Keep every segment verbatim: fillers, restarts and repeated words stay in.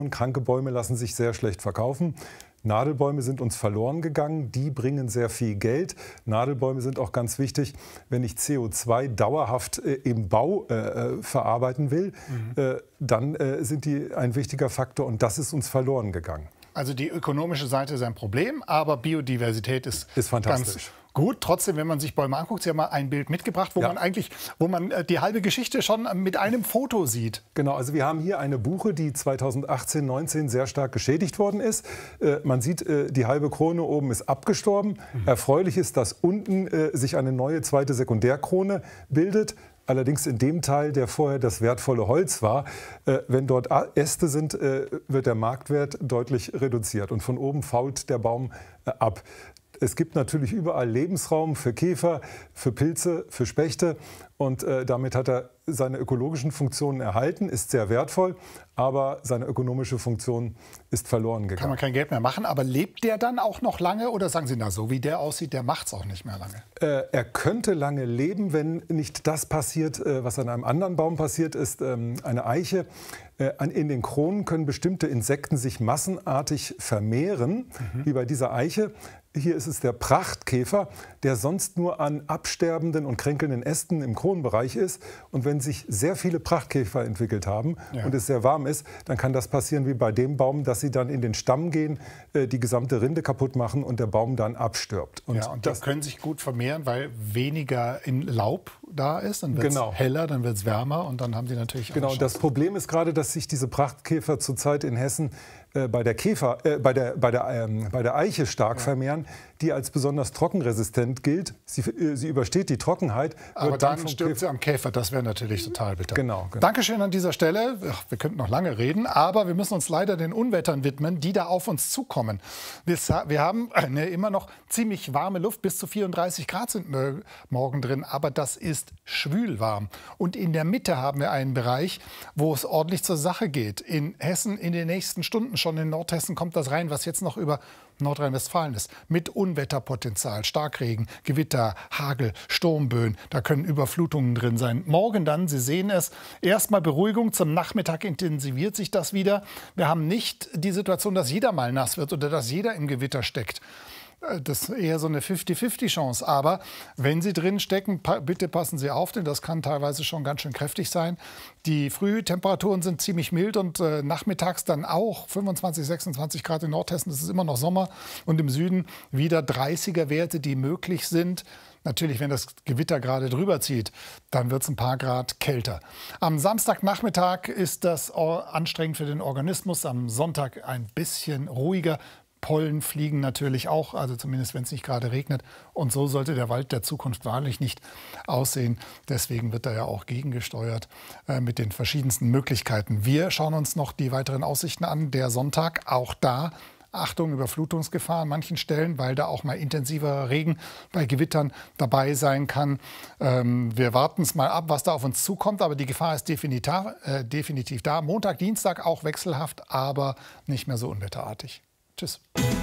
Und kranke Bäume lassen sich sehr schlecht verkaufen. Nadelbäume sind uns verloren gegangen, die bringen sehr viel Geld. Nadelbäume sind auch ganz wichtig, wenn ich C O zwei dauerhaft äh, im Bau äh, verarbeiten will, mhm. äh, dann äh, sind die ein wichtiger Faktor und das ist uns verloren gegangen. Also die ökonomische Seite ist ein Problem, aber Biodiversität ist, ist fantastisch. Ganz gut. Trotzdem, wenn man sich Bäume anguckt, Sie haben mal ein Bild mitgebracht, wo ja. man eigentlich, wo man die halbe Geschichte schon mit einem Foto sieht. Genau, also wir haben hier eine Buche, die zweitausendachtzehn neunzehn sehr stark geschädigt worden ist. Äh, man sieht, äh, die halbe Krone oben ist abgestorben. Mhm. Erfreulich ist, dass unten äh, sich eine neue zweite Sekundärkrone bildet. Allerdings in dem Teil, der vorher das wertvolle Holz war. Äh, wenn dort Äste sind, äh, wird der Marktwert deutlich reduziert und von oben fault der Baum äh, ab. Es gibt natürlich überall Lebensraum für Käfer, für Pilze, für Spechte und äh, damit hat er seine ökologischen Funktionen erhalten, ist sehr wertvoll, aber seine ökonomische Funktion ist verloren gegangen. Kann man kein Geld mehr machen, aber lebt der dann auch noch lange oder sagen Sie, na so wie der aussieht, der macht es auch nicht mehr lange? Äh, er könnte lange leben, wenn nicht das passiert, äh, was an einem anderen Baum passiert ist, ähm, eine Eiche. Äh, in den Kronen können bestimmte Insekten sich massenartig vermehren, mhm. wie bei dieser Eiche. Hier ist es der Prachtkäfer, der sonst nur an absterbenden und kränkelnden Ästen im Kronenbereich ist. Und wenn sich sehr viele Prachtkäfer entwickelt haben ja. und es sehr warm ist, dann kann das passieren wie bei dem Baum, dass sie dann in den Stamm gehen, die gesamte Rinde kaputt machen und der Baum dann abstirbt. Und, ja, und das können sich gut vermehren, weil weniger in Laub da ist. Dann wird es genau. heller, dann wird es wärmer und dann haben sie natürlich Genau, das Problem ist gerade, dass sich diese Prachtkäfer zurzeit in Hessen äh, bei der Käfer, äh, bei der, bei der, ähm, bei der Eiche stark ja. vermehren, die als besonders trockenresistent gilt. Sie, äh, sie übersteht die Trockenheit. Aber dann, dann stirbt sie am Käfer. Das wäre natürlich total bitter. Genau, genau. Dankeschön an dieser Stelle. Ach, wir könnten noch lange reden, aber wir müssen uns leider den Unwettern widmen, die da auf uns zukommen. Wir, wir haben eine immer noch ziemlich warme Luft, bis zu vierunddreißig Grad sind morgen drin, aber das ist schwül warm. Und in der Mitte haben wir einen Bereich, wo es ordentlich zur Sache geht. In Hessen in den nächsten Stunden, schon in Nordhessen kommt das rein, was jetzt noch über Nordrhein-Westfalen ist, mit Unwetterpotenzial, Starkregen, Gewitter, Hagel, Sturmböen. Da können Überflutungen drin sein. Morgen dann, Sie sehen es, erstmal Beruhigung. Zum Nachmittag intensiviert sich das wieder. Wir haben nicht die Situation, dass jeder mal nass wird oder dass jeder im Gewitter steckt. Das ist eher so eine fünfzig fünfzig Chance. Aber wenn Sie drin stecken, bitte passen Sie auf, denn das kann teilweise schon ganz schön kräftig sein. Die Frühtemperaturen sind ziemlich mild und äh, nachmittags dann auch fünfundzwanzig, sechsundzwanzig Grad in Nordhessen. Das ist immer noch Sommer. Und im Süden wieder dreißiger Werte, die möglich sind. Natürlich, wenn das Gewitter gerade drüber zieht, dann wird es ein paar Grad kälter. Am Samstagnachmittag ist das anstrengend für den Organismus. Am Sonntag ein bisschen ruhiger. Pollen fliegen natürlich auch, also zumindest wenn es nicht gerade regnet. Und so sollte der Wald der Zukunft wahrlich nicht aussehen. Deswegen wird da ja auch gegengesteuert äh, mit den verschiedensten Möglichkeiten. Wir schauen uns noch die weiteren Aussichten an. Der Sonntag, auch da Achtung, Überflutungsgefahr an manchen Stellen, weil da auch mal intensiverer Regen bei Gewittern dabei sein kann. Ähm, wir warten es mal ab, was da auf uns zukommt, aber die Gefahr ist definitiv, äh, definitiv da. Montag, Dienstag auch wechselhaft, aber nicht mehr so unwetterartig. Tschüss.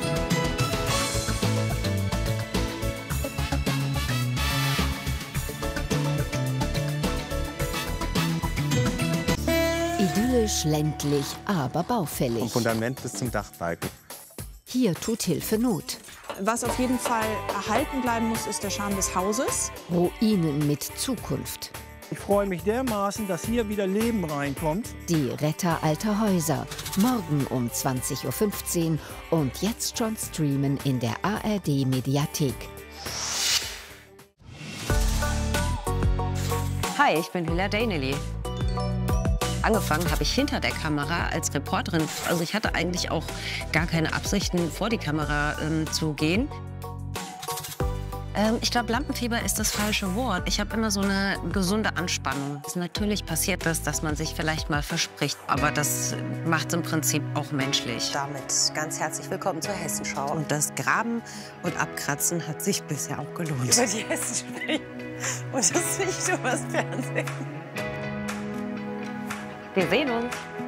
Idyllisch, ländlich, aber baufällig. Vom Fundament bis zum Dachbalken. Hier tut Hilfe Not. Was auf jeden Fall erhalten bleiben muss, ist der Charme des Hauses. Ruinen mit Zukunft. Ich freue mich dermaßen, dass hier wieder Leben reinkommt. Die Retter alter Häuser. Morgen um zwanzig Uhr fünfzehn und jetzt schon streamen in der A R D-Mediathek. Hi, ich bin Hila Daineley. Angefangen habe ich hinter der Kamera als Reporterin. Also ich hatte eigentlich auch gar keine Absichten, vor die Kamera ähm, zu gehen. Ich glaube, Lampenfieber ist das falsche Wort. Ich habe immer so eine gesunde Anspannung. Natürlich passiert das, dass man sich vielleicht mal verspricht. Aber das macht es im Prinzip auch menschlich. Damit ganz herzlich willkommen zur Hessenschau. Und das Graben und Abkratzen hat sich bisher auch gelohnt. Über die Hessen sprechen und das nicht übers Fernsehen. Wir sehen uns.